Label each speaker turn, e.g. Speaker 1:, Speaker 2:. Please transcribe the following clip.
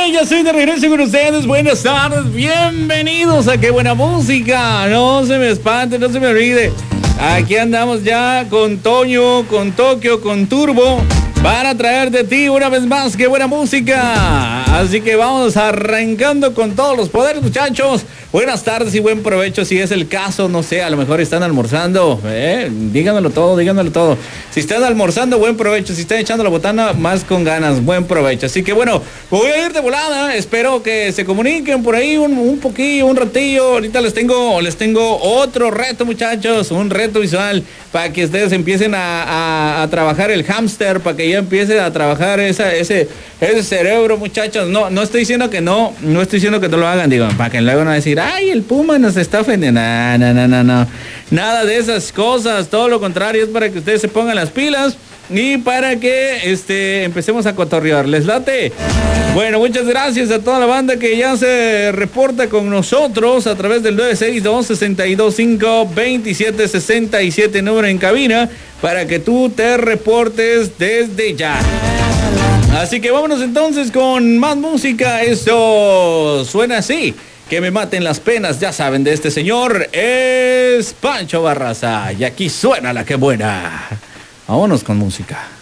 Speaker 1: Ya estoy de regreso con ustedes. Buenas tardes, bienvenidos a Qué Buena Música. No se me espante, no se me olvide. Aquí andamos ya con Toño, con Tokio, con Turbo, para traer de ti una vez más Qué Buena Música. Así que vamos arrancando con todos los poderes, muchachos. Buenas tardes y buen provecho. Si es el caso, no sé, a lo mejor están almorzando. Díganmelo todo, díganmelo todo. Si están almorzando, buen provecho. Si están echando la botana, más con ganas, buen provecho. Así que bueno, voy a ir de volada. Espero que se comuniquen por ahí un poquillo, un ratillo. Ahorita les tengo otro reto, muchachos. Un reto visual para que ustedes empiecen a trabajar el hámster, para que ya empiece a trabajar ese cerebro, muchachos. No estoy diciendo que no estoy diciendo que no lo hagan, digo, para que luego no decir, ay, el Puma nos está ofendiendo. No. Nada de esas cosas, todo lo contrario, es para que ustedes se pongan las pilas y para que empecemos a cotorrear. ¿Les late? Bueno, muchas gracias a toda la banda que ya se reporta con nosotros a través del 962-625-2767, número en cabina, para que tú te reportes desde ya. Así que vámonos entonces con más música. Esto suena así. Que me maten las penas, ya saben, de este señor es Pancho Barraza. Y aquí suena la que buena. Vámonos con música.